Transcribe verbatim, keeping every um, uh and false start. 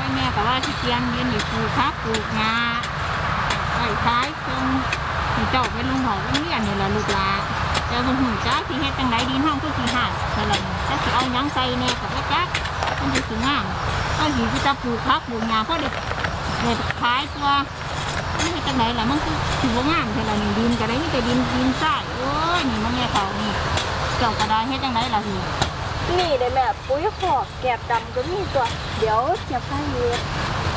แม่ก็ว่าที่เตรียมเรียนอยู่ปลูกพักปลูกงาไอ้ท้ายตรงเจ้าเป็นลุงหอโรงเรียนนี่แหละลูกหลานเจ้าบุญหูจ้าที่เฮ็ดจังไรดินห้องก็ที่ห่างเท่าไหร่จะสิเอายังใส่แน่กับว่าจักมันจะถึงงามก็หิวจะปลูกพักปลูกงาเพราะเด็กเด็กท้ายตัวนี่จังไรล่ะมันคือถือว่างามเท่าไหร่ดินก็ได้นี่แต่ดินดินทรายโอ้ยนี่มันแง่เขานี่เจ้าก็ได้เฮ็ดจังไรล่ะพี่นี่ได้แม่ปุ๋ยหอกแกบดำก็มีตัวเดี๋ยวจะพาเฮ็ด